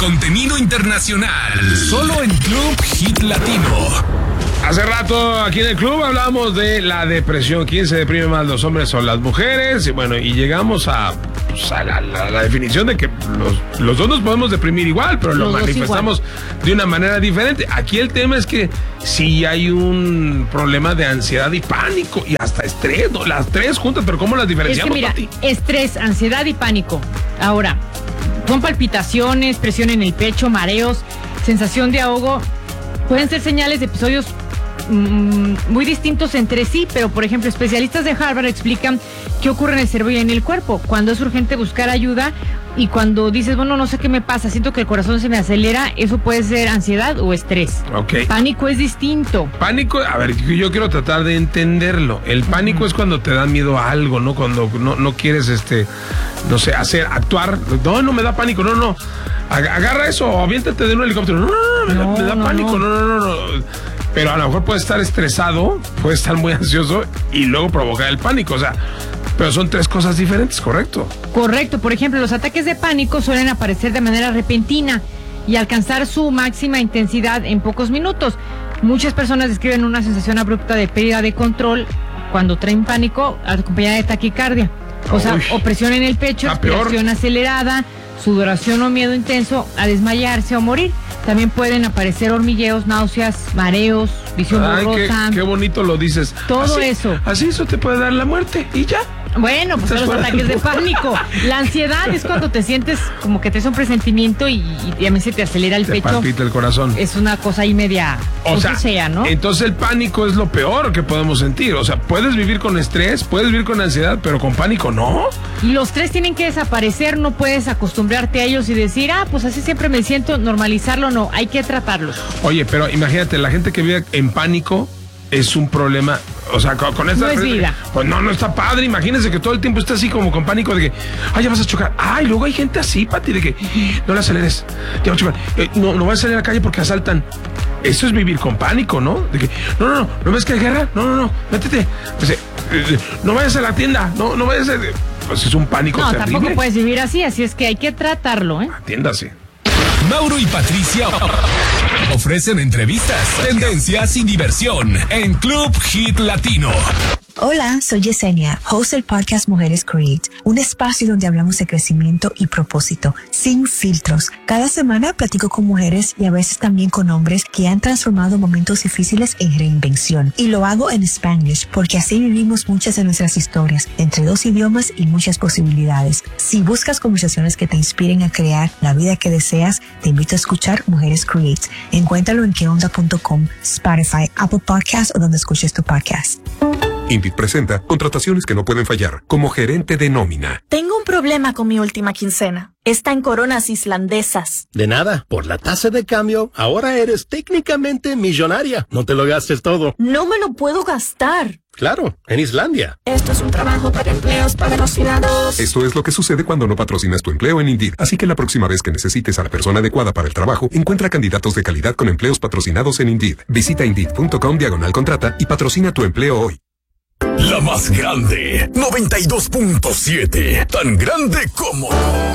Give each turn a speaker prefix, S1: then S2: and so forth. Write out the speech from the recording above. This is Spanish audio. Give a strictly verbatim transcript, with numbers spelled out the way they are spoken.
S1: contenido internacional. Solo en Club Hit Latino.
S2: Hace rato aquí en el club hablamos de la depresión. ¿Quién se deprime más, los hombres o las mujeres? Y bueno, y llegamos a, pues, a la, la, la definición de que los, los dos nos podemos deprimir igual, pero lo
S3: Los
S2: manifestamos de una manera diferente. Aquí el tema es que sí hay un problema de ansiedad y pánico y hasta estrés, ¿no? Las tres juntas, pero ¿cómo las
S3: Es
S2: diferenciamos,
S3: que mira,
S2: Pati?
S3: estrés, ansiedad y pánico. Ahora, son palpitaciones, presión en el pecho, mareos, sensación de ahogo. Pueden ser señales de episodios mmm, muy distintos entre sí, pero por ejemplo, especialistas de Harvard explican qué ocurre en el cerebro y en el cuerpo, cuando es urgente buscar ayuda y cuando dices, bueno, no sé qué me pasa, siento que el corazón se me acelera, eso puede ser ansiedad o estrés.
S2: Ok.
S3: Pánico es distinto.
S2: Pánico, a ver, yo quiero tratar de entenderlo. El pánico uh-huh. es cuando te da miedo a algo, ¿no? Cuando no, no quieres, este, no sé, hacer, actuar. No, no me da pánico, no, no. Agarra eso o aviéntate de un helicóptero. No, no, no, me, no, da, me da no, pánico, no. no, no, no, no. Pero a lo mejor puede estar estresado, puede estar muy ansioso y luego provocar el pánico, o sea, pero son tres cosas diferentes, ¿correcto?
S3: Correcto, por ejemplo, los ataques de pánico suelen aparecer de manera repentina y alcanzar su máxima intensidad en pocos minutos. Muchas personas describen una sensación abrupta de pérdida de control cuando traen pánico acompañada de taquicardia. O sea, Uy, opresión en el pecho, respiración acelerada, sudoración o miedo intenso a desmayarse o morir. También pueden aparecer hormigueos, náuseas, mareos, visión
S2: Ay,
S3: borrosa.
S2: Qué, qué bonito lo dices.
S3: Todo
S2: así,
S3: eso.
S2: Así eso te puede dar la muerte y ya.
S3: Bueno, pues son los ataques de pánico. La ansiedad es cuando te sientes como que te es un presentimiento y, y también se te acelera el
S2: te
S3: pecho.
S2: Te palpita el corazón.
S3: Es una cosa ahí media,
S2: o sea,
S3: sea, ¿no?
S2: Entonces el pánico es lo peor que podemos sentir. O sea, puedes vivir con estrés, puedes vivir con ansiedad, pero con pánico no.
S3: Y los tres tienen que desaparecer, no puedes acostumbrarte a ellos y decir, ah, pues así siempre me siento, normalizarlo, no, hay que tratarlos.
S2: Oye, pero imagínate, la gente que vive en pánico es un problema, o sea, con, con esta...
S3: No es vida.
S2: Pues no, no está padre, imagínense que todo el tiempo está así como con pánico de que, ay, ya vas a chocar, ay, luego hay gente así, Pati, de que, no la aceleres, ya vas a chocar, eh, no, no vas a salir a la calle porque asaltan. Eso es vivir con pánico, ¿no? De que, no, no, no, ¿no ves que hay guerra? No, no, no, métete, pues, eh, eh, no vayas a la tienda, no, no vayas a... Pues es un pánico
S3: no,
S2: terrible.
S3: No, tampoco puedes vivir así, así es que hay que tratarlo, ¿eh?
S2: Atiéndase.
S1: Mauro y Patricia ofrecen entrevistas, tendencias y diversión en Club Hit Latino.
S4: Hola, soy Yesenia, host del podcast Mujeres Create, un espacio donde hablamos de crecimiento y propósito, sin filtros. Cada semana platico con mujeres y a veces también con hombres que han transformado momentos difíciles en reinvención. Y lo hago en Spanglish porque así vivimos muchas de nuestras historias, entre dos idiomas y muchas posibilidades. Si buscas conversaciones que te inspiren a crear la vida que deseas, te invito a escuchar Mujeres Create. Encuéntralo en que onda punto com, Spotify, Apple Podcasts o donde escuches tu podcast.
S5: Indeed presenta contrataciones que no pueden fallar como gerente de nómina.
S6: Tengo un problema con mi última quincena. Está en coronas islandesas.
S7: De nada, por la tasa de cambio, ahora eres técnicamente millonaria. No te lo gastes todo.
S6: No me lo puedo gastar.
S7: Claro, en Islandia.
S6: Esto es un trabajo para empleos patrocinados.
S5: Esto es lo que sucede cuando no patrocinas tu empleo en Indeed. Así que la próxima vez que necesites a la persona adecuada para el trabajo, encuentra candidatos de calidad con empleos patrocinados en Indeed. Visita indeed punto com diagonal contrata y patrocina tu empleo hoy.
S1: La más grande, noventa y dos punto siete, tan grande como...